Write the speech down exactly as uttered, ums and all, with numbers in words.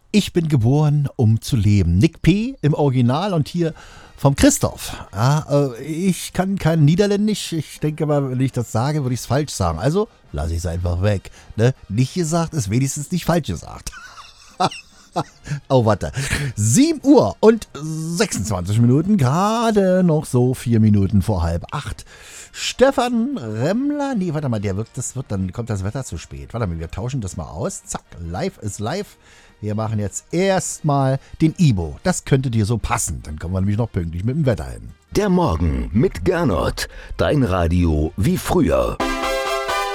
Ich bin geboren, um zu leben. Nick P. im Original und hier vom Christoph. Ja, äh, ich kann kein Niederländisch. Ich denke aber, wenn ich das sage, würde ich es falsch sagen. Also lasse ich es einfach weg. Ne? Nicht gesagt ist wenigstens nicht falsch gesagt. Oh, warte. sieben Uhr und sechsundzwanzig Minuten. Gerade noch so vier Minuten vor halb acht. Stefan Remmler. Nee, warte mal, der wird, das wird, dann kommt das Wetter zu spät. Warte mal, wir tauschen das mal aus. Zack, live ist live. Wir machen jetzt erstmal den Ibo. Das könnte dir so passen. Dann kommen wir nämlich noch pünktlich mit dem Wetter hin. Der Morgen mit Gernot. Dein Radio wie früher.